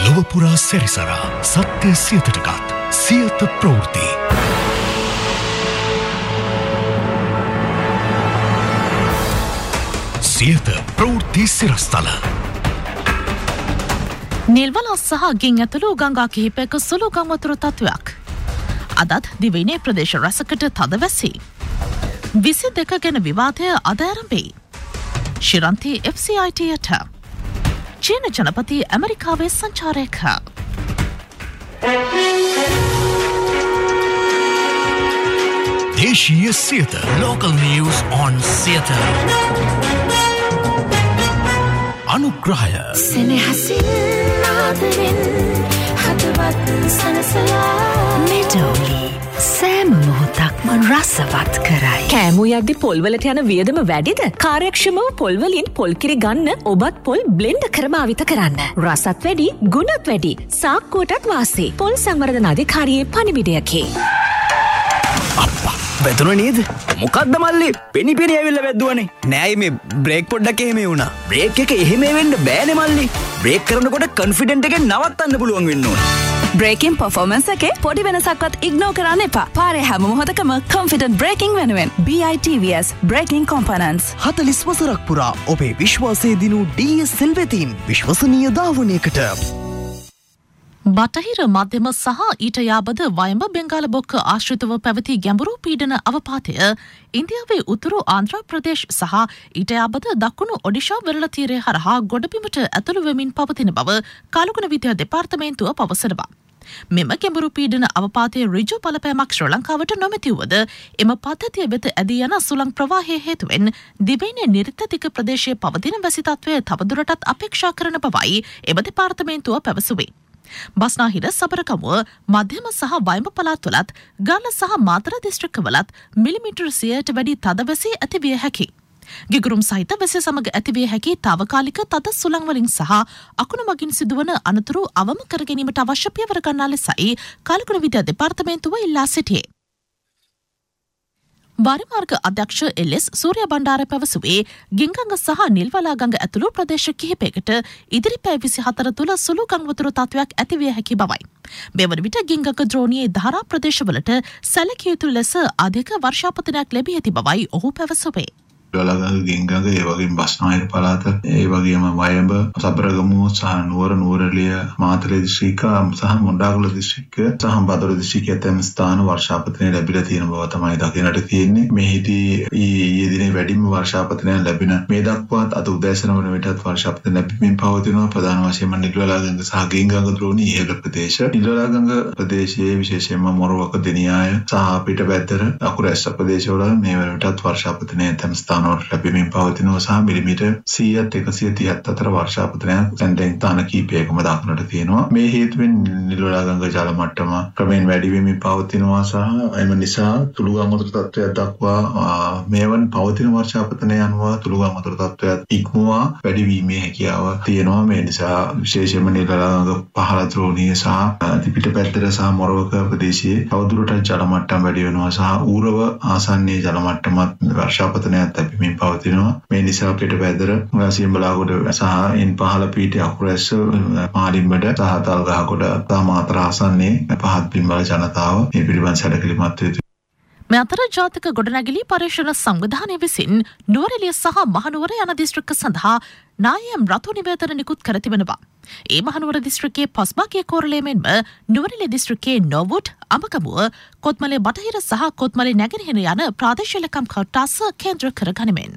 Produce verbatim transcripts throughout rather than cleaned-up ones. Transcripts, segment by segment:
ලොවපුරා සැරිසරා සත්‍ය සියතටගත් සියත ප්‍රවෘත්ති. සියත ප්‍රවෘත්ති සිරස්තල. නිල්වලස් සහ ගින් ඇතුළු ගංගා කිහිපයක සුළු ගංවතුර තත්ත්වයක්. අදත් දිවයිනේ ප්‍රදේශ රැසකට තද වැසි. විසි දෙක ගැන විවාදය අද ආරම්භයි. ශිරන්ති එෆ් සී ආයි ටීයට චීන ජනපති ඇමරිකාවේ සංචාරයක. දේශීය Siyatha Local news on Siyata. අනුග්‍රහය සෙනෙහසින් ආදරෙන් හදවත් සනසලා මෙඩෝලි සෑම මොහොතක්ම රසවත් කරයි. කෑමු යද්දි පොල්වලට යන වියදම වැඩිද? කාර්යක්ෂමව පොල්වලින් පොල්කිරි ගන්න ඔබත් පොල් බ්ලෙන්ඩ් කර භාවිත කරන්න. රසත් වැඩි, ගුණත් වැඩි. සාක්කුවටත් වාසි. පොල් සංවර්ධන අධිකාරියේ පණිවිඩයකි. අප්පා වැදුන නේද? මොකක්ද මල්ලි? පෙනි පෙනි ඇවිල්ලා වැද්දුවනේ. නෑයි මේ බ්‍රේක් පොඩ්ඩක් එහෙම වුණා. බ්‍රේක් එක එහෙම වෙන්න බෑනේ මල්ලි. බ්‍රේක් කරනකොට කොන්ෆිඩන්ට් එකෙන් නවත්තන්න පුළුවන් වෙන්න ඕනේ. බ්‍රේකින් පර්ෆෝමන්ස් එකේ පොඩි වෙනසක්වත් ඉග්නෝ කරන්න එපා. පාරේ හැම මොහොතකම කොන්ෆිඩන්ට් බ්‍රේකින් වෙනුවෙන් B I T V S breaking කොම්පොනන්ට්ස්. හතළිස් වසරක් පුරා ඔබේ විශ්වාසය දිනු D S සෙල්වෙතින් විශ්වසනීය ධාවනයකට. බටහිර මධ්‍යම සහ ඊට යාබද වයඹ බෙන්ගාල බොක්ක ආශ්‍රිතව පැවති ගැඹුරු පීඩන අවපාතය ඉන්දියාවේ උතුරු ආන්ධ්‍ර ප්‍රදේශ සහ ඊට යාබද දකුණු ඔඩිෂා වෙරළ තීරය හරහා ගොඩබිමට ඇතුළු වෙමින් පවතින බව කාලගුණ විද්‍යා දෙපාර්තමේන්තුව පවසනවා. මෙම ගැඹුරු පීඩන අවපාතයේ ඍජු බලපෑමක් ශ්‍රී ලංකාවට නොමැතිවද එම පද්ධතිය වෙත ඇදී යන සුළං ප්‍රවාහය හේතුවෙන් දිවයිනේ නිර්තතික ප්‍රදේශයේ පවතින වැසි තත්ත්වය තවදුරටත් අපේක්ෂා කරන බවයි එම දෙපාර්තමේන්තුව පැවසුවේ. බස්නාහිර සබරකමුව මධ්‍යම සහ වයඹ පළාත්වලත් ගාල්ල සහ මාතර දිස්ත්‍රික්කවලත් මිලිමීටර් සියයට වැඩි තද වැසි ඇතිවිය හැකි. ගිගුරුම් සහිත වැසි සමග ඇතිවිය හැකි තාවකාලික තද සුළං වලින් සහ අකුණු මගින් සිදුවන අනතුරු අවම කර ගැනීමට අවශ්‍ය පියවර ගන්නා ලෙසයි කාලගුණ විද්‍යා දෙපාර්තමේන්තුව ඉල්ලා සිටියේ. වාරිමාර්ග අධ්‍යක්ෂ එල් එස් සූර්ය බණ්ඩාර පැවසුවේ ගින්ගඟ සහ නිල්වලා ගඟ ඇතුළු ප්‍රදේශ කිහිපයකට ඉදිරි පැය විසිහතර තුළ සුළු ගංවතුර තත්ත්වයක් ඇතිවිය හැකි බවයි. මෙවන විට ගින්ගඟ ද්‍රෝණියේ ධාරා ප්‍රදේශවලට සැලකිය යුතු ලෙස අධික වර්ෂාපතනයක් ලැබී ඇති බවයි ඔහු පැවසුවේ. ලලගඟ ගින්ගඟ ඒ වගේම බස්නාහිර පළාත ඒ වගේම වයඹ සබරගමුව සහ නුවර නුවරඑළිය මාතලේ දිස්ත්‍රික්ක සහ මොණ්ඩාගල දිස්ත්‍රික්ක සහ බදර දිස්ත්‍රික්කයේ තම ස්ථාන වර්ෂාපතනය ලැබිලා තියෙන බව තමයි දකින්නට තියෙන්නේ. මෙහිදී ඊයේ දිනේ වැඩිම වර්ෂාපතනය ලැබෙන මේ දක්වාත් අද උදෑසන වන විටත් වර්ෂාපතන ලැබීමෙන් පවතිනවා. ප්‍රධාන වශයෙන්ම නිල්වලාගඟ සහ ගින්ගඟ ද්‍රෝණී ඉහළ ප්‍රදේශ නිල්වලාගඟ ප්‍රදේශයේ විශේෂයෙන්ම මොරවක දෙනියාය සහ පිටපැත්තර අකුරැස්ස ප්‍රදේශවල මේ වන විටත් වර්ෂාපතනය තම ස්ථාන ලැබීමෙන් පවතිනවා සහ මිලිමීටර් සියයට එකසිය තිහක් අතර වර්ෂාපතනයක් දැන් දැන් තාන කීපයකම දක්නට තියෙනවා. මේ හේතුවෙන් නිල්වලාගඟ ජල මට්ටම ක්‍රමෙන් වැඩි වෙමින් පවතිනවා සහ එම නිසා තුළු ගංවතුර තත්ත්වයක් දක්වා මේවන් පවතින වර්ෂාපතනය අනුව තුළු ගංවතුර තත්ත්වයක් ඉක්මවා වැඩි වීමේ හැකියාව තියෙනවා. මේ නිසා විශේෂයෙන්ම නිල්වලාගඟ පහළ ද්‍රෝණිය සහ පිටපැත්තට සහ මොරවක ප්‍රදේශයේ තවදුරටත් ජල මට්ටම වැඩි වෙනවා සහ ඌරව ආසන්නයේ ජල මට්ටමත් වර්ෂාපතනයක් මේ පවතිනවා. මේ නිසා පිටපැදර සියඹලාගොඩ සහ එන් පහළ පීඨ අකුරැස්ස මාලිම්බඩ සහ තල්ගහකොඩ සහ මාතර ආසන්නයේ පහත් පින්බල ජනතාව මේ පිළිබඳ සැලකිලිමත් වේ. මේ අතර ජාතික ගොඩනැගිලි පරීක්ෂණ සංවිධානය විසින් නුවරඑළිය සහ මහනුවර යන දිස්ත්‍රික්ක සඳහා නායම් රතු නිවේදන නිකුත් කර තිබෙනවා. ඒ මහනුවර දිස්ත්‍රික්කයේ පස්බාගේ කෝරළය මෙන්ම නුවරඑළිය දිස්ත්‍රික්කයේ නොවුඩ් අඹගමුව කොත්මලේ බටහිර සහ කොත්මලේ නැගෙනහිර යන ප්‍රාදේශීය ලේකම් කොට්ටාස කේන්ද්‍ර කර ගනිමින්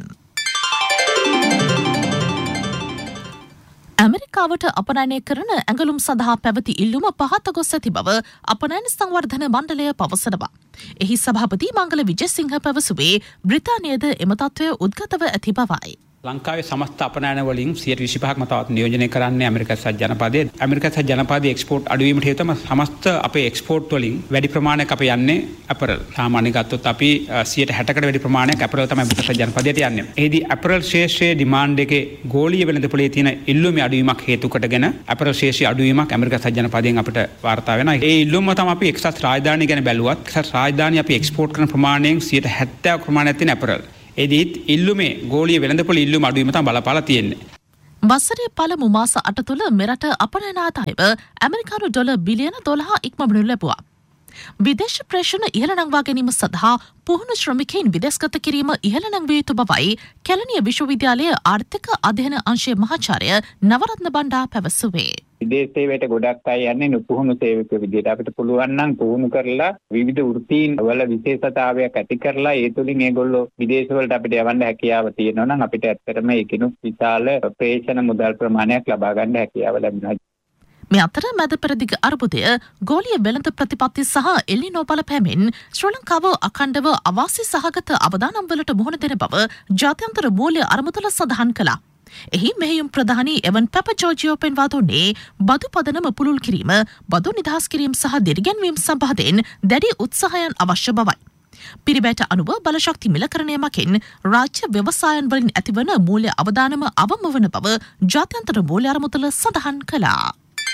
ඇමරිකාවට අපනයනය කරන ඇඟලුම් සඳහා පැවති ඉල්ලුම පහත ගොස් ඇති බව අපනයන සංවර්ධන මණ්ඩලය පවසනවා. එහි සභාපති මංගල විජේසිංහ පැවසුවේ බ්‍රිතාන්‍යයේද එම තත්ත්වය උද්ගතව ඇති බවයි. ලංකාවේ සමස්ත අපනයන වලින් සියයට විසිපහක්ම තවත් නියෝජනය කරන්නේ ඇමරිකා සහ ජනපදයේ. ඇමරිකා සහ ජනපදයේ එක්ස්පෝර්ට් අඩුවීමට හේතුව සමස්ත අපේ එක්ස්පෝර්ට් වලින් වැඩි ප්‍රමාණයක් අපි යන්නේ අපරල්. සාමාන්‍ය ගත්තොත් අපි සියයට හැටකට වැඩි ප්‍රමාණයක් අපරල් තමයි ඇමරිකා සහ ජනපදයට යන්නේ. එහිදී අපරල් ශේෂ්ත්‍රයේ ඩිමාන්ඩ් එකේ ගෝලීය වෙළඳපොලේ තියෙන ඉල්ලුමේ අඩුවීමක් හේතු කොටගෙන අපරල් ශේෂ්ත්‍රයේ අඩුවීමක් ඇමරිකා සහ ජනපදයෙන් අපිට වාර්තා වෙනවා. ඒ ඉල්ලුම තමයි අපි එක්සත් රාජධානිය ගැන බැලුවත් එක්සත් රාජධානිය අපි එක්ස්පෝර්ට් කරන ප්‍රමාණයෙන් සියයට හැත්තෑව ප්‍රමාණයක් තියෙන අපරල්. එදිත් ඉල්ලුමේ ගෝලීය වෙළඳපොළ ඉල්ලුම අඩුවීම තමයි බලපාලා තියෙන්නේ. වසරේ පළමු මාස අට තුළ මෙරට අපනයන ආදායම ඇමරිකානු ඩොලර් බිලියන දොළහ ඉක්මවනු ලැබුවා. විදේශ ප්‍රේෂණ ඉහළ නංවා ගැනීම සඳහා පුහුණු ශ්‍රමිකයින් විදේශගත කිරීම ඉහළ නැංවිය යුතු බවයි කැලණිය විශ්වවිද්‍යාලයේ ආර්ථික අධ්‍යයන අංශයේ මහාචාර්ය නවරත්න බණ්ඩා පැවසුවේ. විදේශ සේවයට ගොඩක් අය යන්නේ නුපුහුණු සේවකයෝ විදිහට. අපිට පුළුවන් නම් පුහුණු කරලා විවිධ වෘත්තීන් වල විශේෂතාවයක් ඇති කරලා ඒ තුලින් ඒගොල්ලෝ විදේශ වලට අපිට යවන්න හැකියාව තියෙනවා නම් අපිට ඇත්තටම ඒකිනුත් විශාල ප්‍රේෂණ මුදල් ප්‍රමාණයක් ලබා ගන්න හැකියාව ලැබෙනවා. මේ අතර මැද පෙරදිග අර්බුදය ගෝලීය වෙළඳ ප්‍රතිපත්ති සහ එල්නිනෝ බලපෑමෙන් ශ්‍රී ලංකාව අඛණ්ඩව අවාසි සහගත අවදානම් වලට මුහුණ දෙන බව ජාත්‍යන්තර මූල්‍ය අරමුදල සඳහන් කළා. එහි මෙහෙයුම් ප්‍රධානී එවන් පැප ජෝර්ජියෝ පෙන්වා දුන්නේ බදු පදනම පුළුල් කිරීම, බදු නිදහස් කිරීම සහ දිරිගැන්වීම සම්බන්ධයෙන් දැඩි උත්සාහයන් අවශ්‍ය බවයි. පිරිබෑට අනුව බලශක්ති මිලකරණය මකින් රාජ්‍ය ව්‍යවසායන් වලින් ඇතිවන මූල්‍ය අවදානම අවම වන බව ජාත්‍යන්තර මූල්‍ය අරමුදල සඳහන් කළා.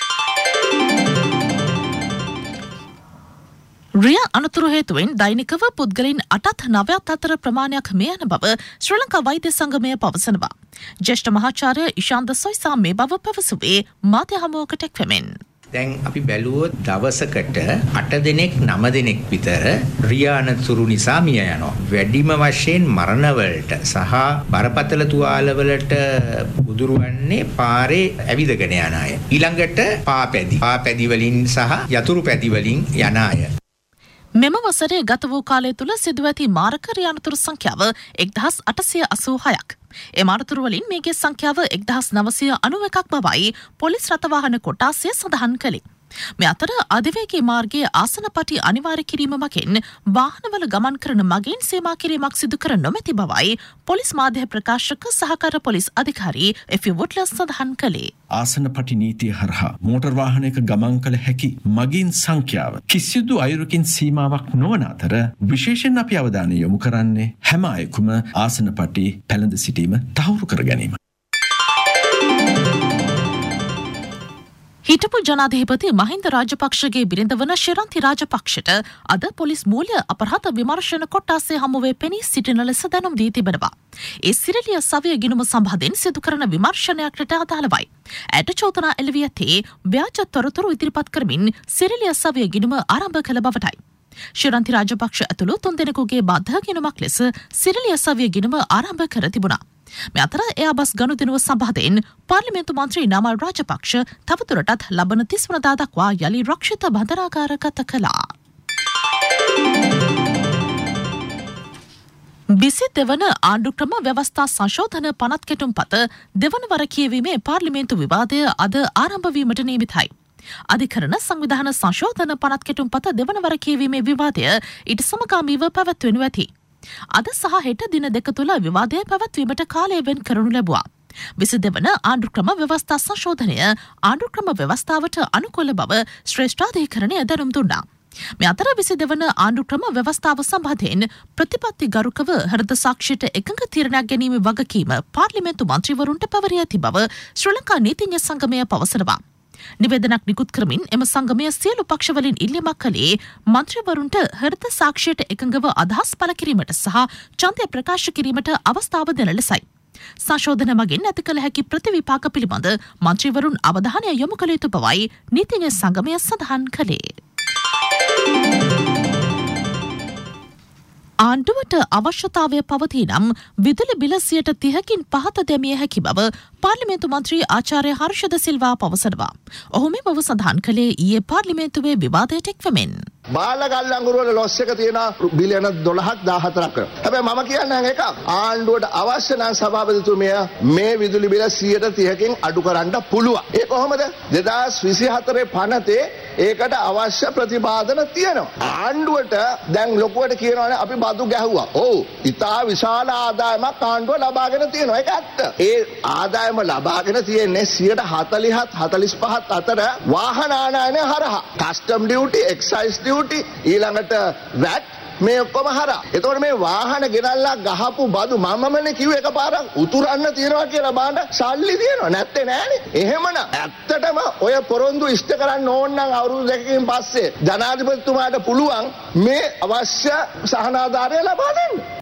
රිය අනතුරු හේතුවෙන් දෛනිකව පුද්ගලයන් අටත් නවයත් අතර ප්‍රමාණයක් මේ යන බව ශ්‍රී ලංකා වෛද්‍ය සංගමය පවසනවා. ජ්‍යෙෂ්ඨ මහාචාර්ය ඉශාන්ත සොයිසා මේ බව පැවසුවේ මාධ්‍ය හමුවකට එක්වෙමින්. දැන් අපි බැලුවොත් දවසකට අට දෙනෙක් නව දෙනෙක් විතර රියානතුරු නිසා මිය යනවා. වැඩිම වශයෙන් මරණ වලට සහ බරපතල තුවාල වලට උදුරවන්නේ පාරේ ඇවිදගෙන යන අය. ඊළඟට පාපැදි. පාපැදි වලින් සහ යතුරු පැදි වලින් යන අය. මෙම වසරේ ගත වූ කාලය තුළ සිදුව ඇති මාරක රියානතුරු සංඛ්‍යාව එක්දහස් අටසිය අසූ හයක්. එම අනතුරු වලින් මේගේ සංඛ්‍යාව එක්දහස් නවසිය අනූ එකක් බවයි පොලිස් රථවාහන කොට්ටාසය සඳහන් කළේ. මේ අතර අධිවේගී මාර්ගයේ ආසනපටි අනිවාර්ය කිරීම මගින් වාහනවල ගමන් කරන මගින් සීමා කිරීමක් සිදු කර නොමැති බවයි පොලිස් මාධ්‍ය ප්‍රකාශක සහකාර පොලිස් අධිකාරී එෆ් වුඩ්ලස් සඳහන් කළේ. ආසනපටි නීතිය හරහා මෝටර් වාහනයක ගමන් කළ හැකි මගින් සංඛ්‍යාව කිසිදු අයුරකින් සීමාවක් නොවන අතර විශේෂයෙන් අපි අවධානය යොමු කරන්නේ හැම අයෙකුම ආසනපටි පැළඳ සිටීම තහවුරු කර ගැනීම. හිටපු ජනාධිපති මහින්ද රාජපක්ෂගේ බිරිඳ වන ශිරන්ති රාජපක්ෂට අද පොලිස් මූල්‍ය අපරාධ විමර්ශන කොට්ටාසේ හමුවේ පෙනී සිටින ලෙස දැනුම් දී තිබෙනවා. ඒ සිරිලිය සවිය ගිණුම සම්බන්ධයෙන් සිදු කරන විමර්ශනයකට අදාළවයි. ඇයට චෝදනා එල්ල වී ඇත්තේ ව්‍යාජ තොරතුරු ඉදිරිපත් කරමින් සිරිලිය සවිය ගිණුම ආරම්භ කළ බවටයි. ශිරන්ති රාජපක්ෂ ඇතුළු තුන් දෙනෙකුගේ බාධක ගිණුමක් ලෙස සිරිලිය සවිය ගිණුම ආරම්භ කර තිබුණා. මේ අතර එයාබස් ගනුදෙනුව සම්බන්ධයෙන් පාර්ලිමේන්තු මන්ත්‍රී නාමල් රාජපක්ෂ තවදුරටත් ලබන තිස් වනදා දක්වා යලි රක්ෂිත බන්ධනාගාර ගත කළා. බිසි දෙවන ආණ්ඩුක්‍රම ව්‍යවස්ථා සංශෝධන පනත් කෙටුම්පත දෙවන වර කියවීමේ පාර්ලිමේන්තු විවාදය අද ආරම්භ වීමට නියමිතයි. අධිකරණ සංවිධාන සංශෝධන පනත් කෙටුම්පත දෙවන වර කියවීමේ විවාදය ඊට සමගාමීව පැවැත්වෙනු ඇති. අද සහ හෙට දින දෙක තුළ විවාදය පැවැත්වීමට කාලය වෙන් කරනු ලැබුවා. විසි දෙවන ආණ්ඩුක්‍රම ව්‍යවස්ථා සංශෝධනය ආණ්ඩුක්‍රම ව්‍යවස්ථාවට අනුකූල බව ශ්‍රේෂ්ඨාධිකරණය දැනුම් දුන්නා. මේ අතර විසි දෙවන ආණ්ඩුක්‍රම ව්‍යවස්ථාව සම්බන්ධයෙන් ප්‍රතිපත්ති ගරුකව හෘද සාක්ෂියට එකඟ තීරණයක් ගැනීමේ වගකීම පාර්ලිමේන්තු මන්ත්‍රීවරුන්ට පැවරී ඇති බව ශ්‍රී ලංකා නීතිඥ සංගමය පවසනවා. නිවේදනක් නිකුත් කරමින් එම සංගමය සියලු පක්ෂවලින් ඉල්ලීමක් කළේ මන්ත්‍රීවරුන්ට හෘද සාක්ෂියට එකඟව අදහස් පළ කිරීමට සහ ඡන්දය ප්‍රකාශ කිරීමට අවස්ථාව දෙන ලෙසයි. සංශෝධන මගින් ඇති කළ හැකි ප්‍රතිවිපාක පිළිබඳ මන්ත්‍රීවරුන් අවධානය යොමු කළ යුතු බවයි නීතිඥ සංගමය සඳහන් කළේ. ආණ්ඩුවට අවශ්‍යතාවය පවතී නම් විදුලි බිල සියයට තිහකින් පහත දැමිය හැකි බව පාර්ලිමේන්තු මන්ත්‍රී ආචාර්ය හර්ෂද සිල්වා පවසනවා. ඔහු මේ බව සඳහන් කළේ ඊයේ පාර්ලිමේන්තුවේ විවාදයට එක්වමින්. බාල ගල්ලංගුරු වල ලොස් එක තියෙන බිලියන දොළහක් දාහතරක්. හැබැයි මම කියන්නේ එකක් ආණ්ඩුවට අවශ්‍ය නම් සභාපතිතුමිය මේ විදුලි බිල සියයට තිහකින් අඩු කරන්න පුළුවන්. ඒ කොහොමද? දෙදාස් විසි හතරේ පනතේ ඒකට අවශ්‍ය ප්‍රතිපාදන තියෙනවා. ආණ්ඩුවට දැන් ලොකුවට කියනවානේ අපි බදු ගැහුවා. ඔව්. ඉතා විශාල ආදායමක් ආණ්ඩුව ලබාගෙන තියෙනවා. ඒක ඇත්ත. ඒ ආදායම ලබාගෙන තියෙන්නේ සියයට හතළිහත් හතළිස් පහත් අතර වාහන ආනයනය හරහා. කස්ටම් ඩියුටි, එක්සයිස් ඩියුටි, ඊළඟට වැට් මේ ඔක්කොම හරහා. එතකොට මේ වාහන ගෙනල්ලා ගහපු බදු මමමනේ කිව්ව එකපාරක් උතුරන්න තියනවා කියලා බාන්න සල්ලි තියෙනවා නැත්තේ නෑනේ. එහෙමනම් ඇත්තටම ඔය පොරොන්දු ඉෂ්ට කරන්න ඕන නම් අවුරුදු දෙකකින් පස්සේ ජනාධිපතිතුමාට පුළුවන් මේ අවශ්‍ය සහනාධාරය ලබා දෙන්න.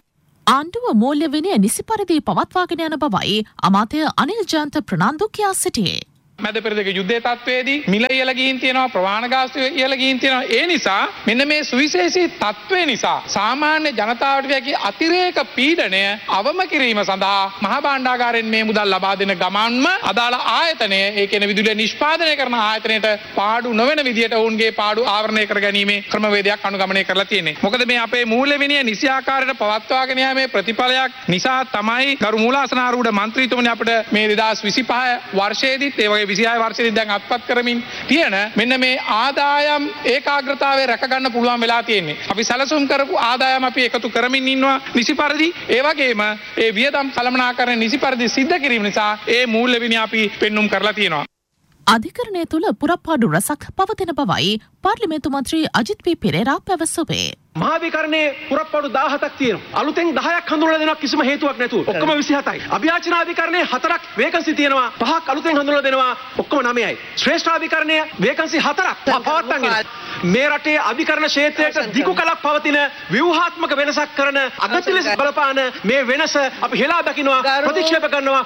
ආණ්ඩුව මූල්‍ය විනය නිසි පරිදි පවත්වාගෙන යන බවයි අමාත්‍ය අනිල් ජයන්ත ප්‍රනාන්දු කියා සිටියේ. මැද පෙරදිග යුද්ධයේ තත්වයේදී මිල ඉහළ ගිහින් තියෙනවා, ප්‍රවාහන ගාස්තු ඉහළ ගිහින් තියෙනවා. ඒ නිසා මෙන්න මේ සුවිශේෂී තත්වය නිසා සාමාන්‍ය ජනතාවට වැකි අතිරේක පීඩනය අවම කිරීම සඳහා මහා භාණ්ඩාගාරයෙන් මේ මුදල් ලබා දෙන ගමන්ම අදාළ ආයතනය, ඒ කියන්නේ විදුලිය නිෂ්පාදනය කරන ආයතනයට පාඩු නොවන විදියට ඔවුන්ගේ පාඩු ආවරණය කරගැනීමේ ක්‍රමවේදයක් අනුගමනය කරලා තියෙන්නේ. මොකද මේ අපේ මූල්‍ය විනය නිසි ආකාරයට පවත්වාගෙන යාමේ ප්‍රතිඵලයක් නිසා තමයි ගරු මූලාසනාරූඪ මන්ත්‍රීතුමනි අපිට මේ දෙදාස් විසිපහ වර්ෂයේදීත් ඒ වගේ විසිහය වර්ෂයේදී දැන් අත්පත් කරමින් තියෙන මෙන්න මේ ආදායම් ඒකාග්‍රතාවය රැක ගන්න පුළුවන් වෙලා තියෙන්නේ. අපි සැලසුම් කරපු ආදායම් අපි එකතු කරමින් ඉන්නවා නිසි පරිදි. ඒ වගේම ඒ වියදම් කළමනාකරණ නිසි පරිදි සිද්ධ කිරීම නිසා ඒ මූල්‍ය විනය අපි පෙන්눔 කරලා තියෙනවා. අධිකරණය තුළ පුරප්පාඩු රසක් පවතින බවයි පාර්ලිමේන්තු මන්ත්‍රී අජිත් පී පෙරේරා පැවසුවේ. මහාධිකරණයේ පුරප්පාඩු දහහතක් තියෙනවා. අලුතෙන් දහයක් හඳුන්වලා දෙනවා කිසිම හේතුවක් නැතුව. ඔක්කොම විසිහතයි. අභියාචනාධිකරණයේ හතරක් වේකන්සි තියෙනවා. පහක් අලුතෙන් හඳුන්වලා දෙනවා. ඔක්කොම නවයයි. ශ්‍රේෂ්ඨාධිකරණයේ වේකන්සි හතරක් පවත්වාගෙන මේ රටේ අධිකරණ ක්ෂේත්‍රයට දිගු කලක් පවතින ව්‍යුහාත්මක වෙනසක් කරන අගති ලෙස බලපාන මේ වෙනස අපි හෙලා දකිනවා, ප්‍රතික්ෂේප කරනවා.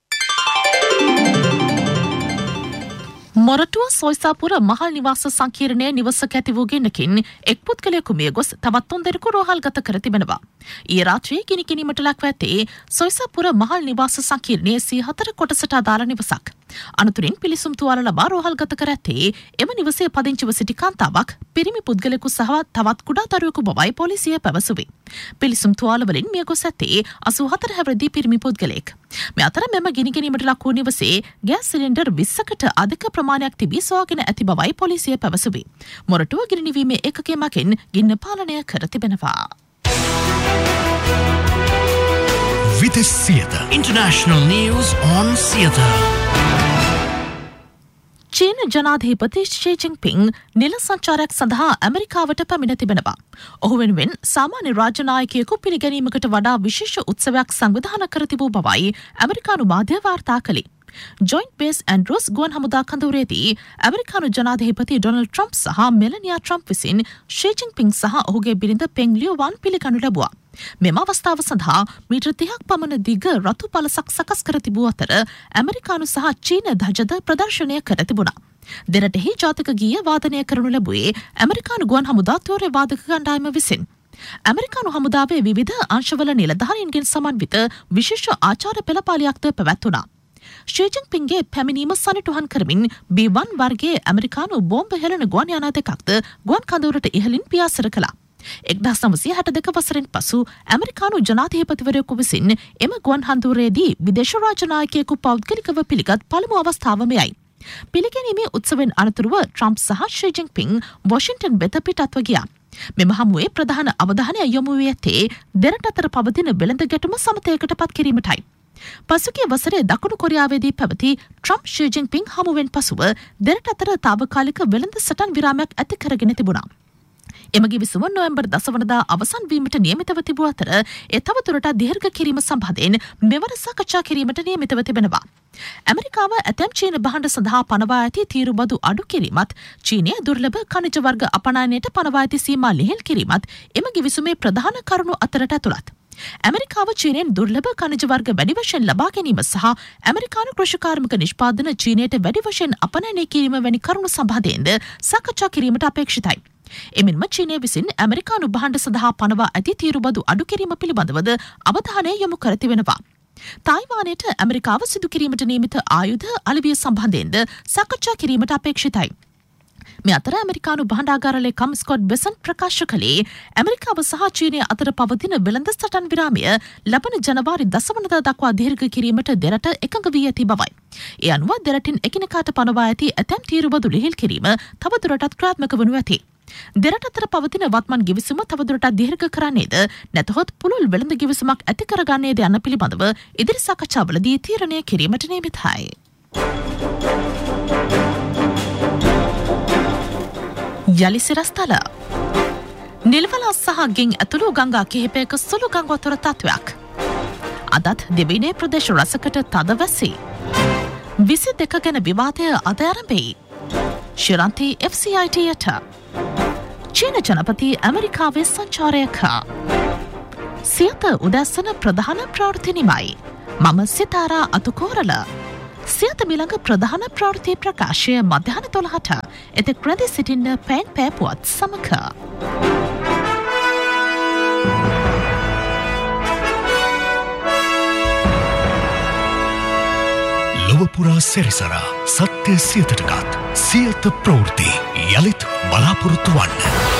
මොරටුව සොයිසාපුර මහල් නිවාස සංකීර්ණයේ නිවසක ඇති වූ ගෙන්නකින් එක් පුද්ගලයෙකු මිය ගොස් තවත් තුන් දෙනෙකු රෝහල්ගත කර තිබෙනවා. ඊයේ රාත්‍රියේ ගිනි කිනීමට ලක්ව ඇත්තේ සොයිසාපුර මහල් නිවාස සංකීර්ණයේ සිය හතර කොටසට අදාළ නිවසක්. අනතුරින් පිලිසුම් තුවාල ලබා රෝහල්ගත කර ඇත්තේ එම නිවසේ පදිංචිව සිටි කාන්තාවක්, පිරිමි පුද්ගලයෙකු සහ තවත් කුඩා දරුවෙකු බවයි පොලිසිය පැවසුවේ. පිලිසුම් තුවාල වලින් මිය ගොස් ඇත්තේ අසූ හතර හැවිරිදි පිරිමි පුද්ගලයෙක්. මේ අතර මෙම ගිනි ගැනීමට ලක් වූ නිවසේ ගෑස් සිලින්ඩර් විස්සකට අධික ප්‍රමාණයක් තිබී සොයාගෙන ඇති බවයි පොලිසිය පැවසුවේ. මොරටුව ගිනි නිවීමේ ඒකකයේ මගින් ගින්න පාලනය කර තිබෙනවා. Vitis Theatre. International news on theatre. චීන ජනාධිපති ෂී ජින්පින් නිල සංචාරයක් සඳහා ඇමරිකාවට පැමිණ තිබෙනවා. ඔහු වෙනුවෙන් සාමාන්‍ය රාජ්‍ය නායකයෙකු පිළිගැනීමකට වඩා විශේෂ උත්සවයක් සංවිධානය කර තිබූ බවයි ඇමරිකානු මාධ්‍ය වාර්තා කළේ. ජොයින්ට් බේස් ඇන්ඩ්‍රෝස් ගුවන් හමුදා කඳවුරේදී ඇමරිකානු ජනාධිපති ඩොනල්ඩ් ට්‍රම්ප් සහ මෙලනියා ට්‍රම්ප් විසින් ෂී ජින්පින් සහ ඔහුගේ බිරිඳ පෙන් ලියුවන් පිළිගනු ලැබුවා. මෙම අවස්ථාව සඳහා මීටර් තිහක් පමණ දිග රතු පළසක් සකස් කර තිබූ අතර ඇමරිකානු සහ චීන ධජද ප්‍රදර්ශනය කර තිබුණා. දෙරටෙහි ජාතික ගීය වාදනය කරනු ලැබුවේ ඇමරිකානු ගුවන් හමුදා තෝරේ වාදක කණ්ඩායම විසින්. ඇමරිකානු හමුදාවේ විවිධ අංශවල නිලධාරීන්ගෙන් සමන්විත විශේෂ ආචාර පෙළපාලියක්ද පැවැත්වුණා. ෂී ජින්පින්ගේ පැමිණීම සනිටුහන් කරමින් බී වන් වර්ගයේ ඇමරිකානු බෝම්බ හෙළන ගුවන් යානා දෙකක්ද ගුවන් කඳවුරට ඉහළින් පියාසර කළා. එක්දහස් නවසිය හැට දෙක වසරෙන් පසු ඇමරිකානු ජනාධිපතිවරයෙකු විසින් එම ගුවන් හඳුරේදී විදේශ රාජ්‍ය නායකයෙකු පෞද්ගලිකව පිළිගත් පළමු අවස්ථාව මෙයයි. පිළිගැනීමේ උත්සවෙන් අනතුරුව ට්‍රම්ප් සහ ෂී ජින්පින් වොෂින්ටන් වෙත පිටත්ව ගියා. මෙම හමුවේ ප්‍රධාන අවධානය යොමු වී ඇත්තේ දෙරට අතර පවතින වෙළඳ ගැටුම සමතයකට පත් කිරීමටයි. පසුගිය වසරේ දකුණු කොරියාවේදී පැවති ට්‍රම්ප් ෂී ජින්පින් හමුවෙන් පසුව දෙරට අතර තාවකාලික වෙළඳ සටන් විරාමයක් ඇති කරගෙන තිබුණා. එම ගිවිසුම නොවැම්බර් දසවනදා අවසන් වීමට නියමිතව තිබූ අතර ඒ තවදුරටත් දීර්ඝ කිරීම සම්බන්ධයෙන් මෙවර සාකච්ඡා කිරීමට නියමිතව තිබෙනවා. ඇමරිකාව ඇතැම් චීන භාණ්ඩ සඳහා පනවා ඇති තීරුබදු අඩු කිරීමත්, චීනය දුර්ලභ ඛනිජ වර්ග අපනයනයට පනවා ඇති සීමා ලිහිල් කිරීමත් එම ගිවිසුමේ ප්‍රධාන කරුණු අතරට ඇතුළත්. ඇමරිකාව චීනයෙන් දුර්ලභ ඛනිජ වර්ග වැඩි වශයෙන් ලබා ගැනීම සහ ඇමරිකානු කෘෂිකාර්මික නිෂ්පාදන චීනයට වැඩි වශයෙන් අපනයනය කිරීම වැනි කරුණු සම්බන්ධයෙන්ද සාකච්ඡා කිරීමට අපේක්ෂිතයි. එමෙන්ම චීනය විසින් ඇමරිකානු භාණ්ඩ සඳහා පනවා ඇති තීරුබදු අඩු කිරීම පිළිබඳවද අවධානය යොමු කර තිබෙනවා. තායිවානයට ඇමරිකාව සිදු කිරීමට නියමිත ආයුධ අලෙවිය සම්බන්ධයෙන්ද සාකච්ඡා කිරීමට අපේක්ෂිතයි. මේ අතර ඇමරිකානු භාණ්ඩාගාර ලේකම් ස්කොට් බෙසන්ට් ප්‍රකාශ කළේ ඇමරිකාව සහ චීනය අතර පවතින වෙළඳ සටන් විරාමය ලබන ජනවාරි දසවනදා දක්වා දීර්ඝ කිරීමට දෙරට එකඟ වී ඇති බවයි. ඒ අනුව දෙරටින් එකිනෙකාට පනවා ඇති ඇතැම් තීරුබදු ලිහිල් කිරීම තවදුරටත් ක්‍රියාත්මක වනු ඇති. දෙරට අතර පවතින වත්මන් ගිවිසුම තවදුරටත් දීර්ඝ කරන්නේද නැතහොත් පුළුල් වෙළඳ ගිවිසුමක් ඇති කරගන්නේද යන්න පිළිබඳව ඉදිරි සාකච්ඡාවලදී තීරණය කිරීමට නියමිතයි. යලි සිරස්තල නිල්වල සහ ගෙන් ඇතුළු ගංගා කිහිපයක සුළු ගං වතුර තත්වයක්. අදත් දෙවිනේ ප්‍රදේශ රසකට තද වැසි. විසි දෙක ගැන විවාදය අද ආරම්භයි. ශිරන්ති එෆ් සී ආයි ටීයට චීන ජනපති ඇමරිකාවේ සංචාරයක. සියත උදැස්සන ප්‍රධාන ප්‍රවෘත්තිනිමයි. මම සිතාරා අතුකෝරල. සියත මිළඟ ප්‍රධාන ප්‍රවෘත්ති ප්‍රකාශය මධ්‍යහන තොළහට එතෙක් රැඳී සිටින්න පෑන් පෑපුවත් සමක. ලොවපුරා සැරිසරා සත්‍ය සියතටකත් සියත ප්‍රවෘත්ති යළිත් බලාපොරොත්තු වන්න.